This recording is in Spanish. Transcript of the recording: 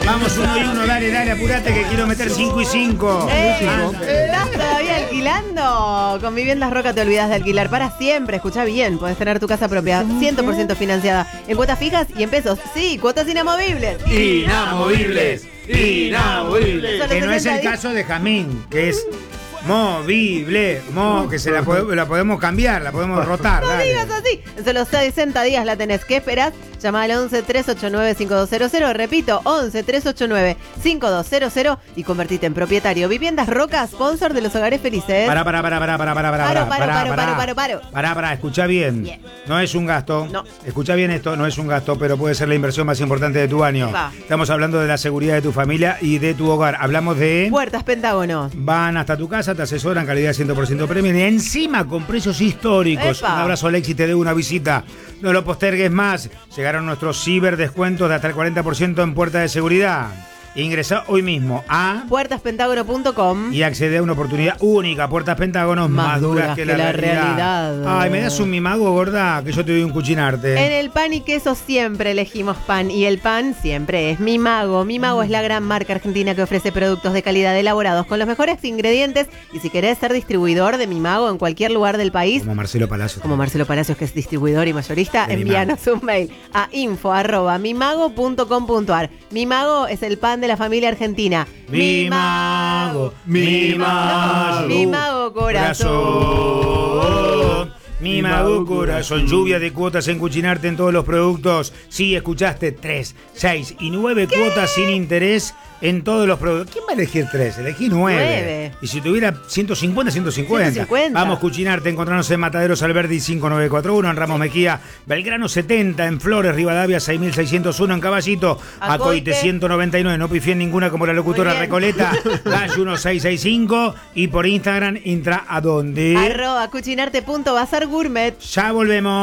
Vamos 1 y 1, dale, apurate que quiero meter 5 y 5. ¿Estás todavía alquilando? Con Viviendas Roca te olvidas de alquilar para siempre. Escucha bien, podés tener tu casa propia 100% financiada en cuotas fijas y en pesos. Sí, cuotas inamovibles. Inamovibles. Solo Que no es 60 el días. caso de Jamín, que es movible, que se la podemos cambiar, la podemos rotar. No Dale. digas así. En solo 60 días la tenés. ¿Qué esperás? Llama al 11-389-5200. Repito, 11-389-5200 y convertite en propietario. Viviendas Roca, sponsor de los hogares felices. Pará. Paro. Escuchá bien. Bien. No es un gasto. No. Escuchá bien esto, no es un gasto, pero puede ser la inversión más importante de tu año. Va. Estamos hablando de la seguridad de tu familia y de tu hogar. Hablamos de... Puertas Pentágono. Van hasta tu casa, te asesoran, calidad 100% premium y encima con precios históricos. ¡Epa! Un abrazo, Alexis, te debo una visita. No lo postergues más. Llegaron nuestros ciberdescuentos de hasta el 40% en puerta de seguridad. Ingresa hoy mismo a Puertaspentágono.com. y accede a una oportunidad única. Puertas Pentágonos más duras que la realidad. Ay, ¿me das un mimago, gorda? Que yo te doy un cuchinarte. En el pan y queso siempre elegimos pan y el pan siempre es Mi Mago. Mi Mago es la gran marca argentina que ofrece productos de calidad elaborados con los mejores ingredientes y si querés ser distribuidor de Mi Mago en cualquier lugar del país, Como Marcelo Palacio. como Marcelo Palacios que es distribuidor y mayorista, De Mi envíanos un mail a info@mimago.com.ar. Mi Mago es el pan de la familia argentina. Mi mago, mi mago. Mi Mago corazón. Mi mago corazón, lluvia de cuotas en Cuchinarte en todos los productos. Sí, escuchaste 3, 6 y 9 cuotas sin interés en todos los productos. ¿Quién va a elegir 3? Elegí 9. Y si tuviera 150, 150. Vamos, Cuchinarte, encontrarnos en Mataderos Alberdi 5941, en Ramos Mejía, Belgrano 70, en Flores, Rivadavia 6601, en Caballito, Acoite 199. No pifié en ninguna como la locutora Recoleta, Dash 1665 y por Instagram entra a dónde. @cuchinarte.bazargourmet. Ya volvemos.